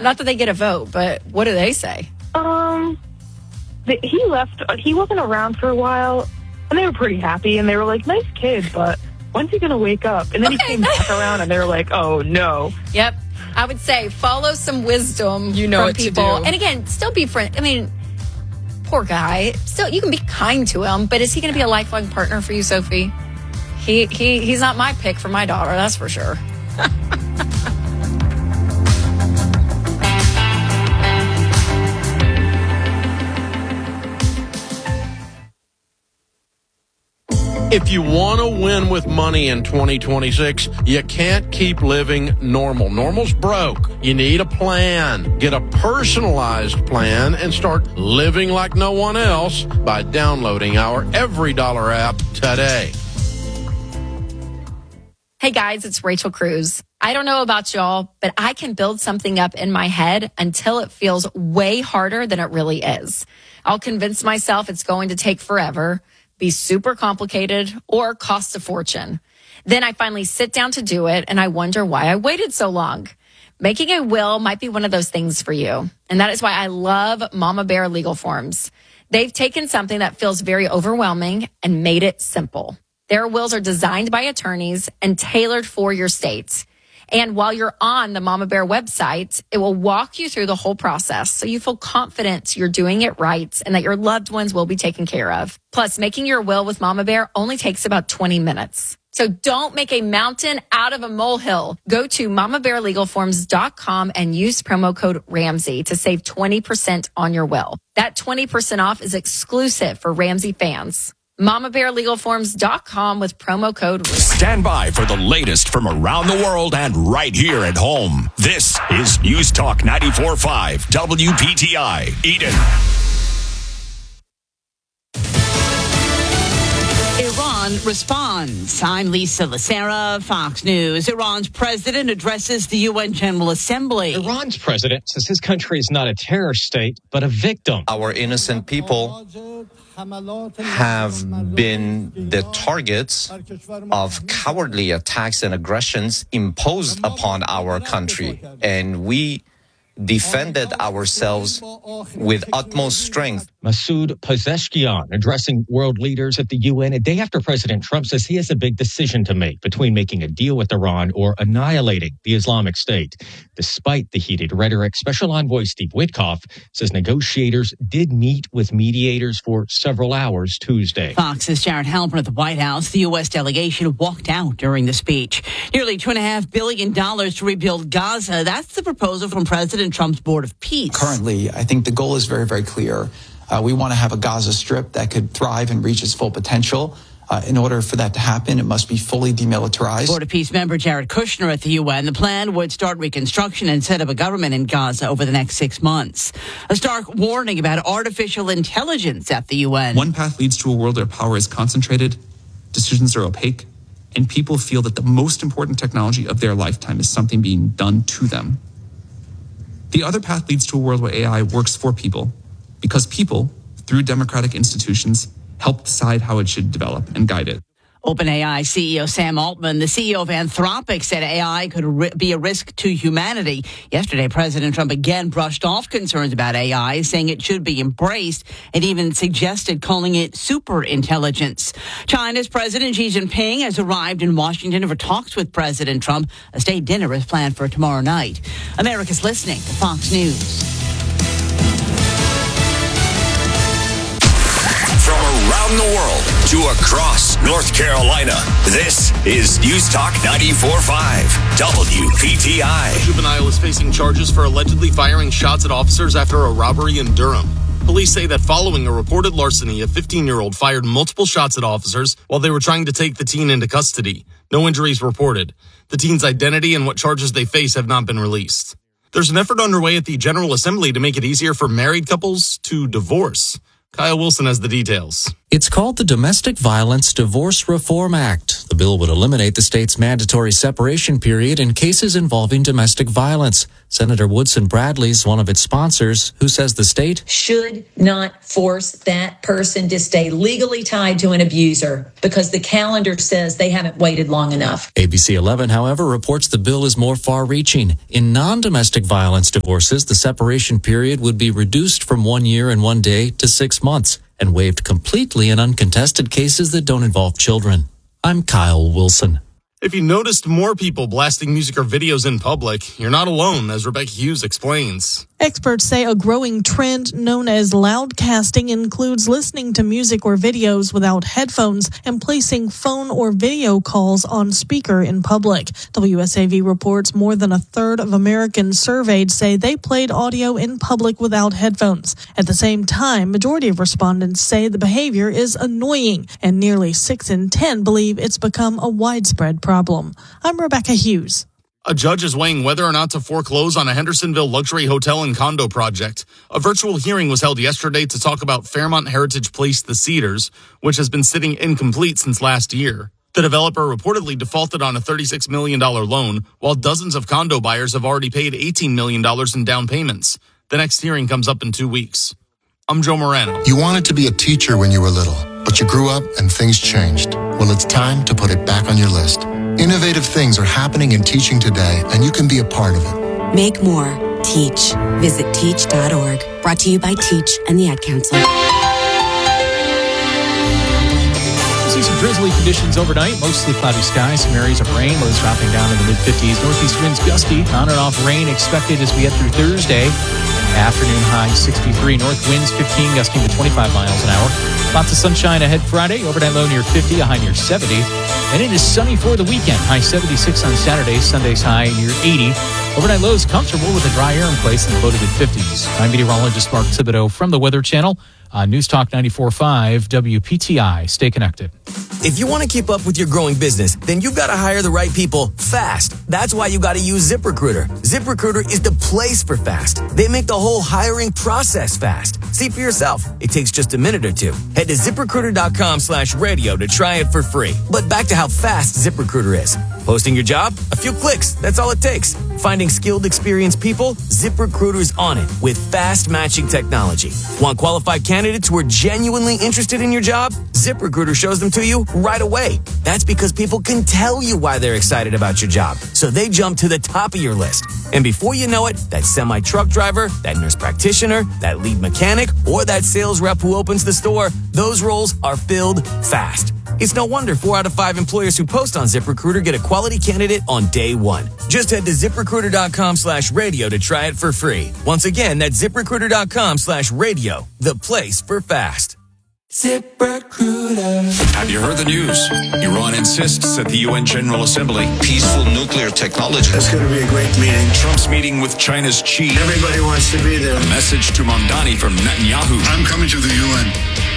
Not that they get a vote, but what do they say? He left. He wasn't around for a while, and they were pretty happy, and they were like, nice kid, but when's he going to wake up? And then he came back around, and they were like, oh, no. Yep. I would say follow some wisdom from what people. to do. And again, still be friends. I mean, poor guy. Still, you can be kind to him, but is he going to be a lifelong partner for you, Sophie? He's not my pick for my daughter, that's for sure. If you want to win with money in 2026, you can't keep living normal. Normal's broke. You need a plan. Get a personalized plan and start living like no one else by downloading our EveryDollar app today. Hey guys, it's Rachel Cruz. I don't know about y'all, but I can build something up in my head until it feels way harder than it really is. I'll convince myself it's going to take forever, be super complicated, or cost a fortune. Then I finally sit down to do it, and I wonder why I waited so long. Making a will might be one of those things for you, and that is why I love Mama Bear Legal Forms. They've taken something that feels very overwhelming and made it simple. Their wills are designed by attorneys and tailored for your state. And while you're on the Mama Bear website, it will walk you through the whole process so you feel confident you're doing it right and that your loved ones will be taken care of. Plus, making your will with Mama Bear only takes about 20 minutes. So don't make a mountain out of a molehill. Go to mamabearlegalforms.com and use promo code Ramsey to save 20% on your will. That 20% off is exclusive for Ramsey fans. mamabearlegalforms.com with promo code Ramsey. Stand by for the latest from around the world and right here at home. This is News Talk 94.5 WPTI Eden. Iran responds. I'm Lisa Lacera, Fox News. Iran's president addresses the UN General Assembly. Iran's president says his country is not a terror state, but a victim. Our innocent people have been the targets of cowardly attacks and aggressions imposed upon our country. And we defended ourselves with utmost strength. Masoud Pezeshkian addressing world leaders at the UN a day after President Trump says he has a big decision to make between making a deal with Iran or annihilating the Islamic State. Despite the heated rhetoric, Special Envoy Steve Witkoff says negotiators did meet with mediators for several hours Tuesday. Fox's Jared Halpern at the White House. The U.S. delegation walked out during the speech. Nearly $2.5 billion to rebuild Gaza. That's the proposal from President Trump's Board of Peace. Currently, I think the goal is very, very clear. We want to have a Gaza Strip that could thrive and reach its full potential. In order for that to happen, it must be fully demilitarized. Board of Peace member Jared Kushner at the UN. The plan would start reconstruction and set up a government in Gaza over the next 6 months. A stark warning about artificial intelligence at the UN. One path leads to a world where power is concentrated, decisions are opaque, and people feel that the most important technology of their lifetime is something being done to them. The other path leads to a world where AI works for people, because people, through democratic institutions, help decide how it should develop and guide it. OpenAI CEO Sam Altman, the CEO of Anthropic, said AI could be a risk to humanity. Yesterday, President Trump again brushed off concerns about AI, saying it should be embraced, and even suggested calling it super intelligence. China's President Xi Jinping has arrived in Washington for talks with President Trump. A state dinner is planned for tomorrow night. America's listening to Fox News. From around the world to across North Carolina, this is News Talk 94.5 WPTI. A juvenile is facing charges for allegedly firing shots at officers after a robbery in Durham. Police say that following a reported larceny, a 15-year-old fired multiple shots at officers while they were trying to take the teen into custody. No injuries reported. The teen's identity and what charges they face have not been released. There's an effort underway at the General Assembly to make it easier for married couples to divorce. Kyle Wilson has the details. It's called the Domestic Violence Divorce Reform Act. The bill would eliminate the state's mandatory separation period in cases involving domestic violence. Senator Woodson Bradley is one of its sponsors, who says the state should not force that person to stay legally tied to an abuser because the calendar says they haven't waited long enough. ABC 11, however, reports the bill is more far-reaching. In non-domestic violence divorces, the separation period would be reduced from 1 year and 1 day to 6 months and waived completely in uncontested cases that don't involve children. I'm Kyle Wilson. If you noticed more people blasting music or videos in public, you're not alone, as Rebecca Hughes explains. Experts say a growing trend known as loudcasting includes listening to music or videos without headphones and placing phone or video calls on speaker in public. WSAV reports more than a third of Americans surveyed say they played audio in public without headphones. At the same time, majority of respondents say the behavior is annoying, and nearly 6 in 10 believe it's become a widespread problem. I'm Rebecca Hughes. A judge is weighing whether or not to foreclose on a Hendersonville luxury hotel and condo project. A virtual hearing was held yesterday to talk about Fairmont Heritage Place, The Cedars, which has been sitting incomplete since last year. The developer reportedly defaulted on a $36 million loan, while dozens of condo buyers have already paid $18 million in down payments. The next hearing comes up in 2 weeks. I'm Joe Morano. You wanted to be a teacher when you were little, but you grew up and things changed. Well, it's time to put it back on your list. Innovative things are happening in teaching today, and you can be a part of it. Make more. Teach. Visit teach.org. Brought to you by Teach and the Ad Council. See some drizzly conditions overnight. Mostly cloudy skies. Some areas of rain. Lows dropping down in the mid-50s. Northeast winds gusty. On and off rain expected as we head through Thursday. Afternoon high 63. North winds 15, gusting to 25 miles an hour. Lots of sunshine ahead Friday. Overnight low near 50, a high near 70. And it is sunny for the weekend. High 76 on Saturday. Sunday's high near 80. Overnight lows comfortable with a dry air in place in the low to mid-50s. I'm meteorologist Mark Thibodeau from the Weather Channel on News Talk 94.5 WPTI. Stay connected. If you want to keep up with your growing business, then you've got to hire the right people fast. That's why you got to use ZipRecruiter. ZipRecruiter is the place for fast. They make the whole hiring process fast. See for yourself. It takes just a minute or two. Head to ZipRecruiter.com/radio to try it for free. But back to how fast ZipRecruiter is. Posting your job? A few clicks. That's all it takes. Finding skilled, experienced people? ZipRecruiter's on it with fast matching technology. Want qualified candidates who are genuinely interested in your job? ZipRecruiter shows them to you right away. That's because people can tell you why they're excited about your job. So they jump to the top of your list. And before you know it, that semi-truck driver, that nurse practitioner, that lead mechanic, or that sales rep who opens the store, those roles are filled fast. It's no wonder 4 out of 5 employers who post on ZipRecruiter get a quality candidate on day one. Just head to ZipRecruiter.com/radio to try it for free. Once again, that's ZipRecruiter.com/radio, the place for fast. ZipRecruiter. Have you heard the news? Iran insists at the UN General Assembly. Peaceful nuclear technology. It's going to be a great meeting. Trump's meeting with China's Xi. Everybody wants to be there. A message to Mamdani from Netanyahu. I'm coming to the UN.